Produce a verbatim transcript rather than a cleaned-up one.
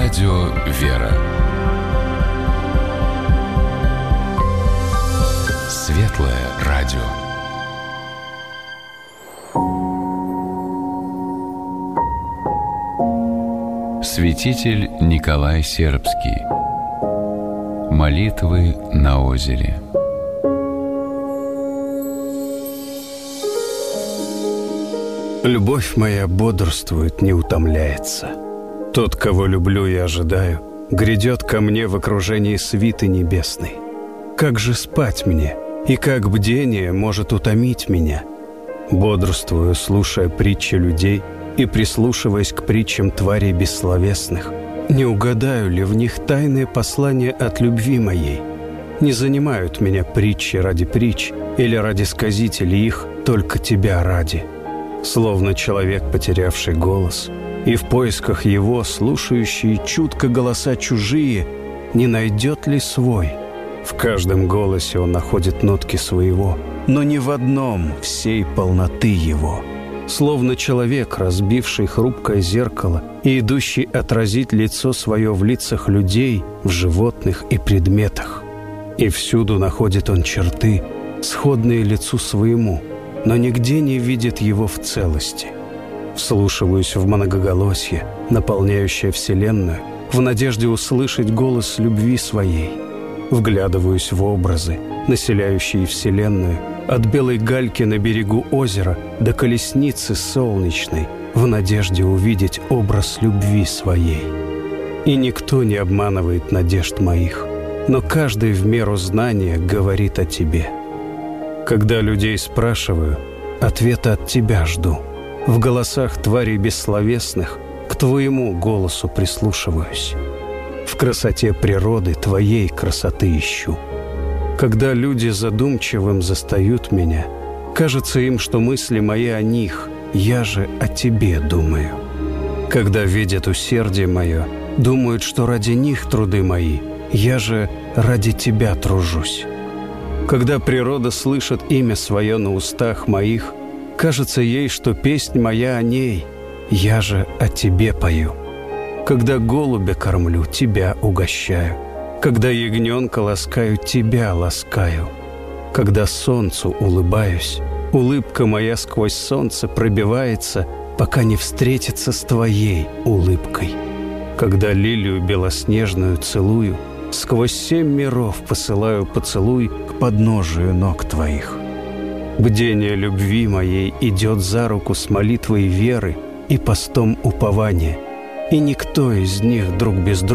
Радио «Вера». Светлое радио. Святитель Николай Сербский. Молитвы на озере. Любовь моя бодрствует, не утомляется. Тот, кого люблю и ожидаю, грядет ко мне в окружении свиты небесной. Как же спать мне, и как бдение может утомить меня? Бодрствую, слушая притчи людей и прислушиваясь к притчам тварей бессловесных. Не угадаю ли в них тайные послания от любви моей? Не занимают меня притчи ради притч или ради сказителей их только тебя ради. Словно человек, потерявший голос, и в поисках его слушающий чутко голоса чужие, не найдет ли свой? В каждом голосе он находит нотки своего, но ни в одном всей полноты его. Словно человек, разбивший хрупкое зеркало и идущий отразить лицо свое в лицах людей, в животных и предметах. И всюду находит он черты, сходные лицу своему, но нигде не видит его в целости. Вслушиваюсь в многоголосье, наполняющее вселенную, в надежде услышать голос любви своей. Вглядываюсь в образы, населяющие вселенную, от белой гальки на берегу озера до колесницы солнечной, в надежде увидеть образ любви своей. И никто не обманывает надежд моих, но каждый в меру знания говорит о тебе. Когда людей спрашиваю, ответа от тебя жду. В голосах тварей бессловесных к твоему голосу прислушиваюсь. В красоте природы твоей красоты ищу. Когда люди задумчивым застают меня, кажется им, что мысли мои о них, я же о тебе думаю. Когда видят усердие мое, думают, что ради них труды мои, я же ради тебя тружусь. Когда природа слышит имя свое на устах моих, кажется ей, что песнь моя о ней, я же о тебе пою. Когда голубя кормлю, тебя угощаю. Когда ягненка ласкаю, тебя ласкаю. Когда солнцу улыбаюсь, улыбка моя сквозь солнце пробивается, пока не встретится с твоей улыбкой. Когда лилию белоснежную целую, сквозь семь миров посылаю поцелуй к подножию ног твоих. Бдение любви моей идет за руку с молитвой веры и постом упования, и никто из них друг без друга